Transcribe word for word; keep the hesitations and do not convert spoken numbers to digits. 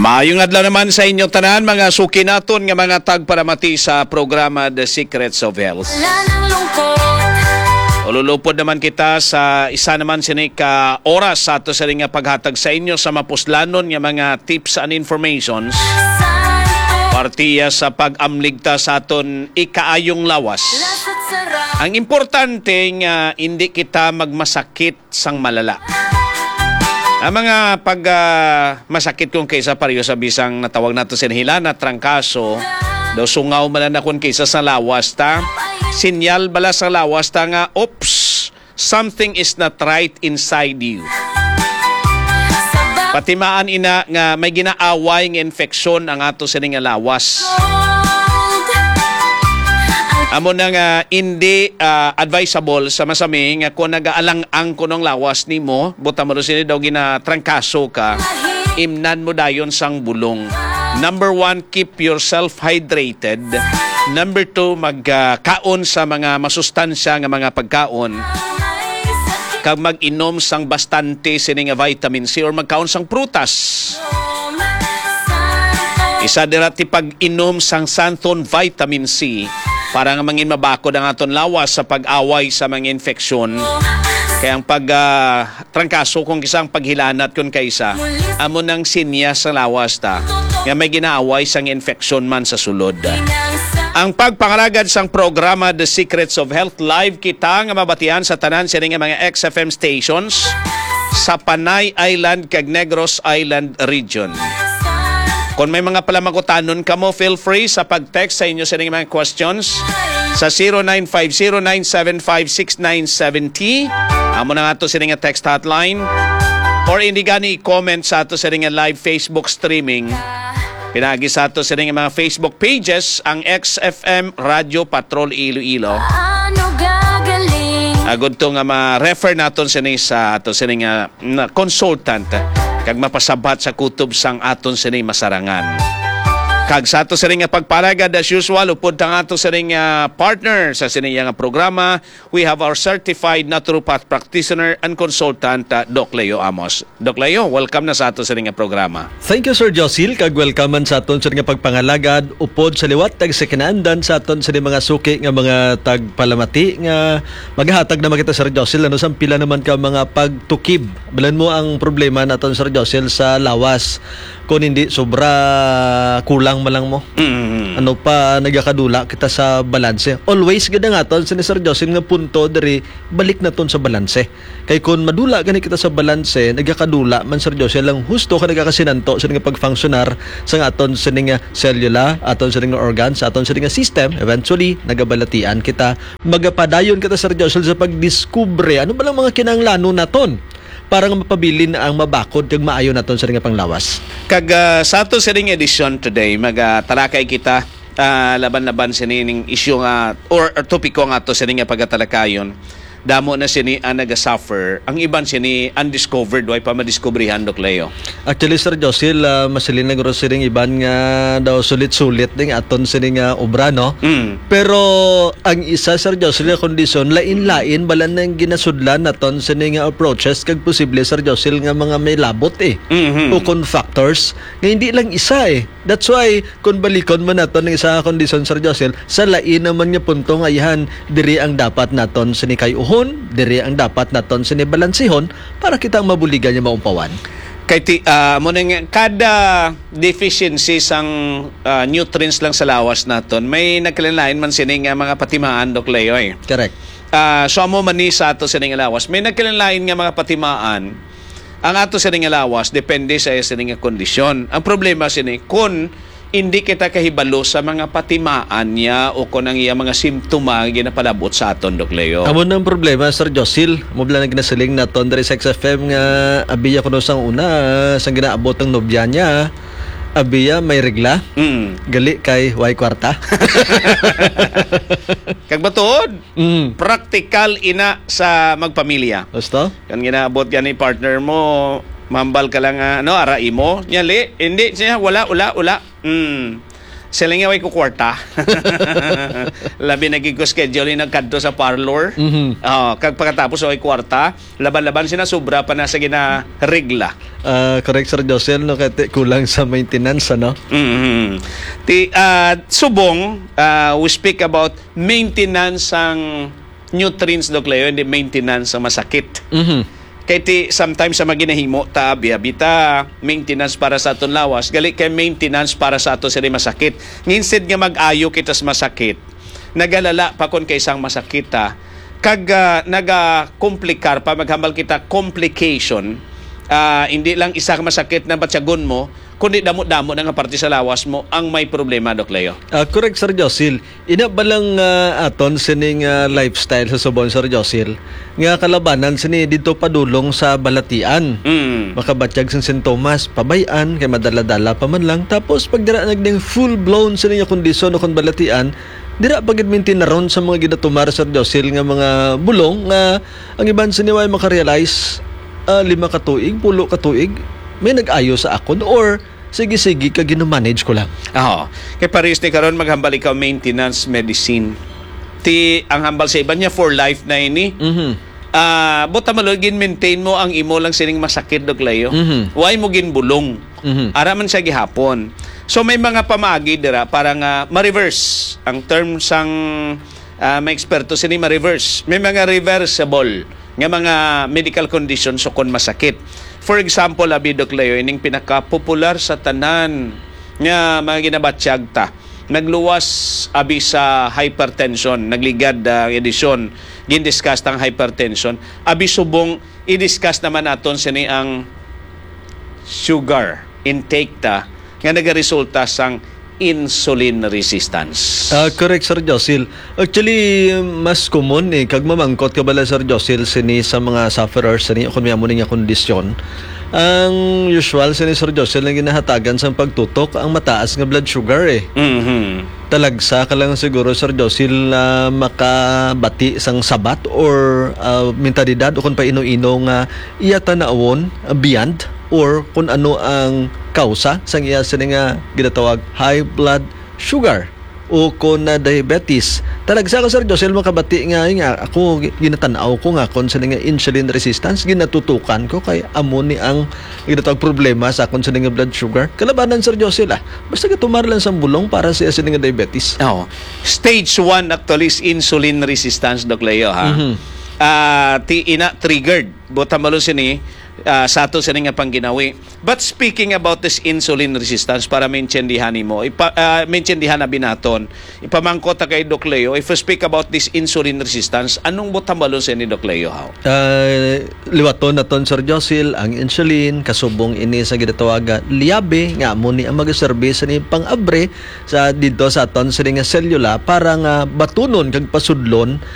Maayong adlaw naman sa inyong tanan, mga suki naton nga mga tagparamati sa programa The Secrets of Health. Ululupod naman kita sa isa naman sini ka oras sa ato sa nga paghatag sa inyo sa mapuslanon nga mga tips and informations partiya sa pag-amligta sa aton ikaayong lawas. Ang importante nga hindi kita magmasakit sang malala. Ang mga pag uh, masakit kung kaysa pareho sa bisang natawag nato sinhila na trangkaso, daw sungaw man na kung kaysa sa lawas ta, sinyal bala sa lawas ta nga, oops, something is not right inside you. Patimaan ina nga may ginaaway ng infeksyon ang ato sining nga lawas. Amo na nga hindi uh, advisable sa masami nga kung nag-aalang-ang ko ng lawas ni mo, buta mo rin daw ginatrangkaso ka, imnan mo dayon sang bulong. Number one, keep yourself hydrated. Number two, magkaon uh, sa mga masustansya nga mga pagkaon. Kag mag-inom sang bastante sining nga vitamin C or magkaon sang prutas. Isa dira ti pag-inom sang santon vitamin C para nga mangin mabakod ang aton lawas sa pag-away sa mga infeksyon. Kaya ang pag-trangkaso uh, kung kisang paghilanat kung kaisa, amo nang sinya sa lawas ta, nga may ginaaway sang infeksyon man sa sulod. Ang pagpangalagad sang programa The Secrets of Health, live kita nga mabatian sa tanan sa nga mga X F M stations sa Panay Island kag Negros Island region. Kung may mga palamagutanon ka mo, feel free sa pag-text sa inyo sa mga questions sa zero nine five zero nine seven five six nine seven zero. Amo na nga ito sa nga text hotline. Or hindi gani i-comment sa ito sa nga live Facebook streaming. Pinagi sa ito sa nga mga Facebook pages ang X F M Radio Patrol Iloilo. Agad ito nga ma-refer natin sa sa ito sa nga na consultant kag mapasabat sa kutob sang aton sini masarangan. Kag sa ato sini nga pagparagad as usual upod tang ato sini nga partner sa sini nga programa, we have our certified naturopath practitioner and consultant uh, Doc Leo Amos. Doc Leo, welcome na sa ato sini nga programa. Thank you Sir Josil, kag welcome man sa aton sini nga pagpangalagad upod sa liwat tag sa kinandan sa aton sini mga suki nga mga tagpalamati nga maghatag na makita Sir Josil ano sang pila naman ka mga pagtukib. Bilan mo ang problema naton Sir Josil sa lawas. Kung hindi sobra kulang malang mo. Mm-hmm. Ano pa nagakadula kita sa balanse. Always ganda nga ton sa ni Sir Josin nga punto diri balik na ton sa balanse. Kay kung madula gani kita sa balanse, nagakadula man Sir Josin lang husto ka nagakasinanto sa nga pagfunctionar sa aton sa nga cellula, aton sa nga organs, aton sa nga system, eventually nagabalatian kita. Magapadayon kita Sir Josin sa pagdiskubre ano ba lang mga kinahanglanon naton para nga mapabilin ang mabakod kag maayo naton sa nga panglawas. Kag uh, sa ato sa ring edition today magatalakay kita uh, laban-laban sa ning issue nga or, or topiko nga ato sa nga pagatalakayon. Damo na sini ang naga-suffer. Ang iban sini undiscovered, way pa madiskubrihan, Doc Leo. Actually, Sir Josil, uh, masilin na guro sining iban nga daw sulit-sulit ding aton sining nga obra, no? Mm. Pero ang isa, Sir Josil, nga kondisyon, lain-lain, balan na yung ginasudlan naton sining nga approaches, kag posible, Sir Josil, nga mga may labot eh. Mm-hmm. O kung factors, nga hindi lang isa eh. That's why, kung balikon man naton ng isa kondisyon, Sir Josil, sa lain naman nga punto nga ihan, diri ang dapat naton sinikay uhon, diri ang dapat naton sinibalansihon para kita ang mabuligan niya maumpawan. Kay ti uh, mo nang kada deficiency sang uh, nutrients lang sa lawas naton, may nagkalain man sining uh, mga patimaan, Doc Leo eh. Correct. Uh, so amo man ni sa ato sining lawas, may nagkalain nga mga patimaan. Ang ato sining lawas depende sa sining kondisyon. Ang problema sini kun hindi kita kahibalo sa mga patimaan niya o kung ang iya mga simptoma ginapalabot sa aton, Doc Leo. Amo nang problema, Sir Josil. Mubla na ginasiling naton dari sa X F M nga abiya ko no sang una sang ginaabot ang nobya niya. Abiya may regla. Mm. Gali kay way kwarta. Kag batuod. Mm. Praktikal ina sa magpamilya. Basta? Kan ginaabot gani partner mo, mambal ka lang ano, arai mo. Nyali, hindi siya wala ula ula. Mm. sila nga way ko kwarta. Labi naging ko schedule yung nagkadto sa parlor. Mhm. Oh, kag pagkatapos way kwarta, laban-laban sina sobra pa na sa gina regla. Ah, correct Sir Josel, no, kaya kulang sa maintenance, ano? Mm-hmm. Ti ah, subong, ah, we speak about maintenance ang nutrients Doc Leo, hindi maintenance ang masakit. Mhm. Kaya ti sometimes sa maginahimo ta bita maintenance para sa aton lawas, gali kay maintenance para sa ato siri masakit. Instead nga mag-ayo kitas masakit, nagalala pa kon kay isang masakit ta, kag uh, naga-komplikar pa maghambal kita complication. Uh, hindi lang isang masakit na batyagon mo, kundi damo-damo na nga parte sa lawas mo ang may problema, Doc Leo. Ah, correct Sir Josil. Ina ba lang ah, aton sining ah, lifestyle sa subon Sir Josil nga kalabanan sini dito padulong sa balatian. Mm. Makabatyag sa sintomas, pabayan, kay madala-dala pa man lang. Tapos pag dira nagding full-blown sa niya kondisyon o kung balatian, dira pagid maintain na ron sa mga gidatumar Sir Josil nga mga bulong nga ang iban sa niya ay makarealize ah, lima ka tuig, pulo ka tuig, may nag-ayo sa akon or sige-sige ka ginamanage ko lang. Oo. Kaya pares ni karon maghambal ikaw maintenance medicine. Ti ang hambal sa iba niya for life na ini. Mhm. Ah, buta malugin maintain mo ang imo lang sining masakit, Doc Leo. Mhm. Why mo ginbulong? Mhm. Ara man siya gihapon. So may mga pamagi dira para nga ma-reverse ang term sang uh, may eksperto sini ma-reverse. May mga reversible nga mga medical conditions so kon masakit. For example, abi Doc Leo, ining pinaka-popular sa tanan nga mga ginabatsyag ta. Nagluwas abi sa hypertension, nagligad uh, edisyon, gindiscuss ang hypertension. Abi subong i-discuss naman naton sini ang sugar intake ta nga nagaresulta sang insulin resistance. Ah, correct Sir Josil. Actually, mas common eh kag mamangkot ka bala Sir Josil sini sa mga sufferers sini kun may amo nga kondisyon. Ang usual sini Sir Josil nga ginahatagan sa pagtutok ang mataas nga blood sugar eh. Mhm. Talagsa ka lang siguro Sir Josil na makabati sang sabat or uh, mentalidad o kung pa ino-ino nga iya tanawon uh, beyond or kung ano ang kausa sang iya sini nga ginatawag high blood sugar o kung na diabetes. Talagsa ka Sir Josil makabati nga nga ako ginatanaw ko nga kung sini nga insulin resistance ginatutukan ko kay amo ni ang ginatawag problema sa kung sini nga blood sugar. Kalabanan Sir Josil ah. Basta ka tumar lang sa bulong para sa sini nga diabetes. Oh. Stage one actually is insulin resistance, Doc Leo, ha? Mhm. Ah, ti ina triggered. Buta malo sini uh, sa ato sini nga pangginawi. But speaking about this insulin resistance para maintindihan nimo, ipa uh, maintindihan na binaton. Ipamangkot ta kay Doc Leo, if we speak about this insulin resistance, anong buta malo sini Doc Leo, ha? Uh, liwaton naton Sir Josil ang insulin kasubong ini sa ginatawaga liabe nga amo ni ang magaserbe sa ni pang-abre sa dito sa aton sa nga selula para nga batunon kag pasudlon